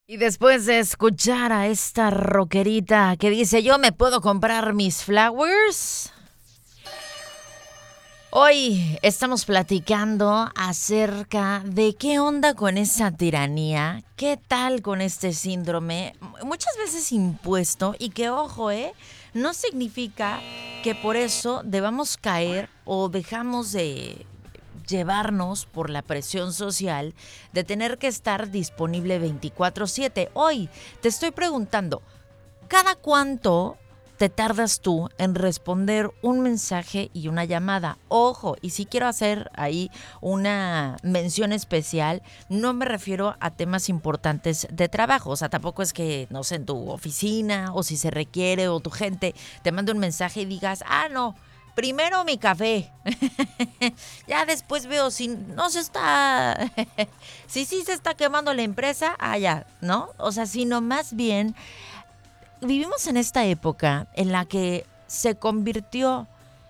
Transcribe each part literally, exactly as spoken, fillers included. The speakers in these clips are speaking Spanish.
Y después de escuchar a esta rockerita que dice, yo me puedo comprar mis flowers. Hoy estamos platicando acerca de qué onda con esa tiranía, qué tal con este síndrome, muchas veces impuesto y que, ojo, eh, no significa que por eso debamos caer o dejamos de llevarnos por la presión social de tener que estar disponible veinticuatro siete. Hoy te estoy preguntando, ¿cada cuánto te tardas tú en responder un mensaje y una llamada? Ojo, y si quiero hacer ahí una mención especial, no me refiero a temas importantes de trabajo. O sea, tampoco es que, no sé, en tu oficina o si se requiere o tu gente te mande un mensaje y digas, ah, no, primero mi café. Ya después veo si no se está, si sí se está quemando la empresa, ah, ya, ¿no? O sea, sino más bien vivimos en esta época en la que se convirtió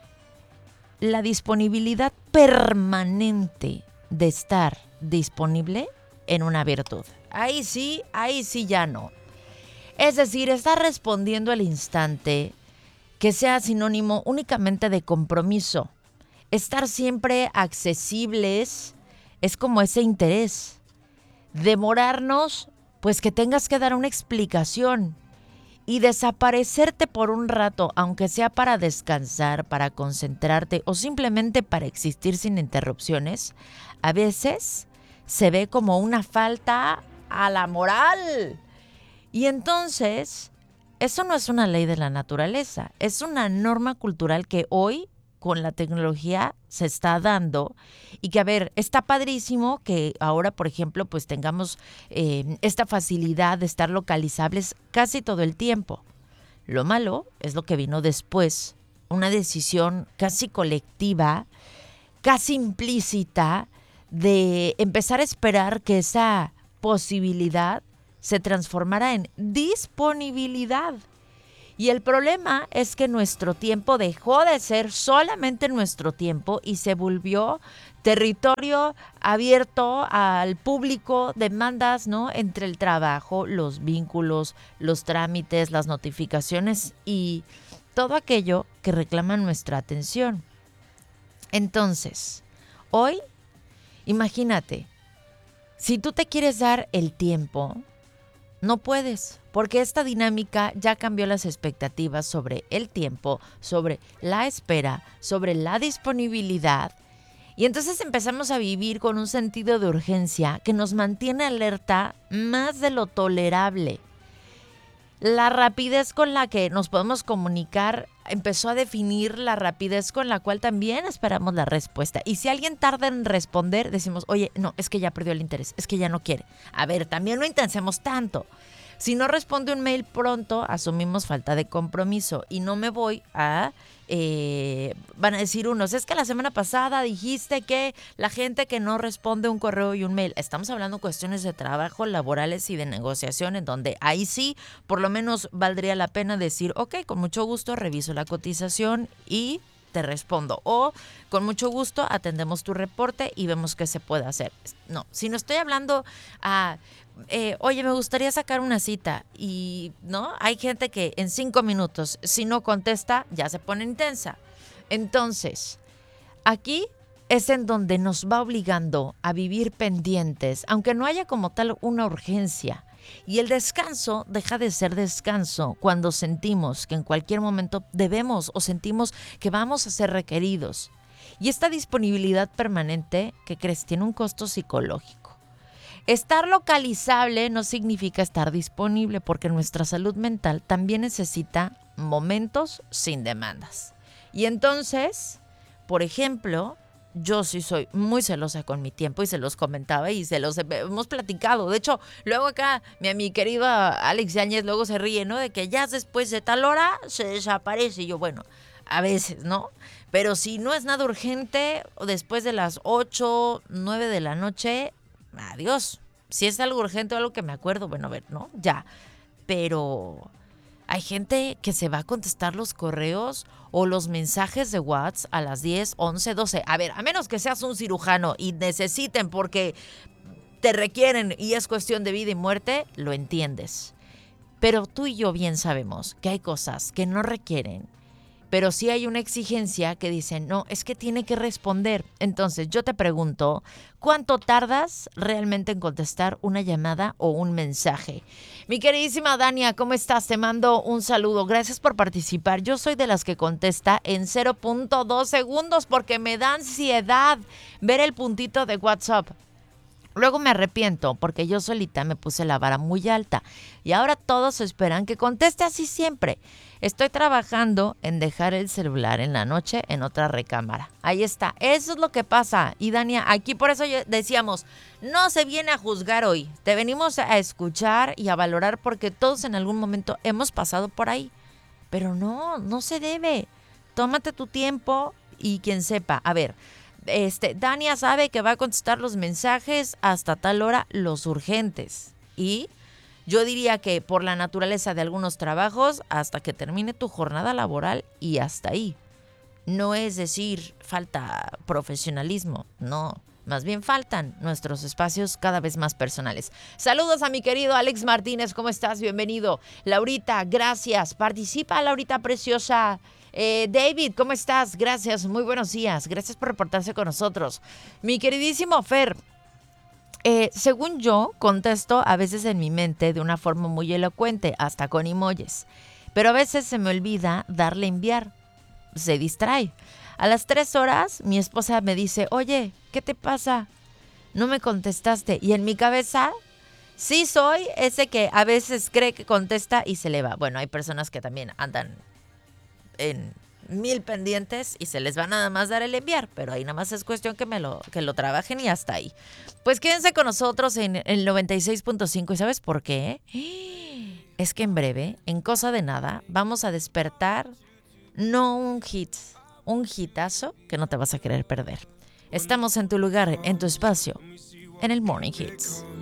la disponibilidad permanente de estar disponible en una virtud. Ahí sí, ahí sí ya no. Es decir, estar respondiendo al instante que sea sinónimo únicamente de compromiso. Estar siempre accesibles es como ese interés. Demorarnos, pues que tengas que dar una explicación. Y desaparecerte por un rato, aunque sea para descansar, para concentrarte o simplemente para existir sin interrupciones, a veces se ve como una falta a la moral. Y entonces, eso no es una ley de la naturaleza, es una norma cultural que hoy, con la tecnología, se está dando y que, a ver, está padrísimo que ahora, por ejemplo, pues tengamos eh, esta facilidad de estar localizables casi todo el tiempo. Lo malo es lo que vino después, una decisión casi colectiva, casi implícita, de empezar a esperar que esa posibilidad se transformara en disponibilidad. Y el problema es que nuestro tiempo dejó de ser solamente nuestro tiempo y se volvió territorio abierto al público, demandas, ¿no? Entre el trabajo, los vínculos, los trámites, las notificaciones y todo aquello que reclama nuestra atención. Entonces, hoy, imagínate, si tú te quieres dar el tiempo, no puedes, porque esta dinámica ya cambió las expectativas sobre el tiempo, sobre la espera, sobre la disponibilidad. Y entonces empezamos a vivir con un sentido de urgencia que nos mantiene alerta más de lo tolerable. La rapidez con la que nos podemos comunicar empezó a definir la rapidez con la cual también esperamos la respuesta. Y si alguien tarda en responder, decimos, oye, no, es que ya perdió el interés, es que ya no quiere. A ver, también no intensemos tanto. Si no responde un mail pronto, asumimos falta de compromiso y no me voy a... Eh, van a decir unos, es que la semana pasada dijiste que la gente que no responde un correo y un mail, estamos hablando de cuestiones de trabajo, laborales y de negociación, en donde ahí sí, por lo menos valdría la pena decir, ok, con mucho gusto reviso la cotización y te respondo. O con mucho gusto atendemos tu reporte y vemos qué se puede hacer. No, si no estoy hablando a... Eh, oye, me gustaría sacar una cita y, ¿no? Hay gente que en cinco minutos, si no contesta, ya se pone intensa. Entonces, aquí es en donde nos va obligando a vivir pendientes, aunque no haya como tal una urgencia. Y el descanso deja de ser descanso cuando sentimos que en cualquier momento debemos o sentimos que vamos a ser requeridos. Y esta disponibilidad permanente, ¿qué crees? Tiene un costo psicológico. Estar localizable no significa estar disponible, porque nuestra salud mental también necesita momentos sin demandas. Y entonces, por ejemplo, yo sí soy muy celosa con mi tiempo y se los comentaba y se los hemos platicado. De hecho, luego acá mi, mi querida Alex Yáñez luego se ríe, ¿no? De que ya después de tal hora se desaparece. Y yo, bueno, a veces, ¿no? Pero si no es nada urgente, después de las ocho, nueve de la noche... adiós. Si es algo urgente o algo que me acuerdo, bueno, a ver, ¿no? Ya. Pero hay gente que se va a contestar los correos o los mensajes de WhatsApp a las diez, once, doce. A ver, a menos que seas un cirujano y necesiten porque te requieren y es cuestión de vida y muerte, lo entiendes. Pero tú y yo bien sabemos que hay cosas que no requieren, pero sí hay una exigencia que dice, no, es que tiene que responder. Entonces yo te pregunto, ¿cuánto tardas realmente en contestar una llamada o un mensaje? Mi queridísima Dania, ¿cómo estás? Te mando un saludo. Gracias por participar. Yo soy de las que contesta en cero punto dos segundos porque me da ansiedad ver el puntito de WhatsApp. Luego me arrepiento porque yo solita me puse la vara muy alta y ahora todos esperan que conteste así siempre. Estoy trabajando en dejar el celular en la noche en otra recámara. Ahí está, eso es lo que pasa. Y Dania, aquí por eso decíamos, no se viene a juzgar hoy. Te venimos a escuchar y a valorar porque todos en algún momento hemos pasado por ahí. Pero no, no se debe. Tómate tu tiempo y quien sepa, a ver... Este, Dania sabe que va a contestar los mensajes hasta tal hora, los urgentes. Y yo diría que por la naturaleza de algunos trabajos, hasta que termine tu jornada laboral y hasta ahí. No es decir, falta profesionalismo, no. Más bien faltan nuestros espacios cada vez más personales. Saludos a mi querido Alex Martínez, ¿cómo estás? Bienvenido. Laurita, gracias. Participa, Laurita preciosa. Eh, David, ¿cómo estás? Gracias, muy buenos días. Gracias por reportarse con nosotros. Mi queridísimo Fer, eh, según yo, contesto a veces en mi mente de una forma muy elocuente, hasta con emojis. Pero a veces se me olvida darle enviar. Se distrae. A las tres horas, mi esposa me dice, oye, ¿qué te pasa? No me contestaste. Y en mi cabeza, sí soy ese que a veces cree que contesta y se le va. Bueno, hay personas que también andan en mil pendientes y se les va nada más dar el enviar, pero ahí nada más es cuestión que me lo, que lo trabajen y hasta ahí. Pues quédense con nosotros en el noventa y seis punto cinco. ¿Y sabes por qué? Es que en breve, en cosa de nada, vamos a despertar no un hit, un hitazo que no te vas a querer perder. Estamos en tu lugar, en tu espacio, en el Morning Hits.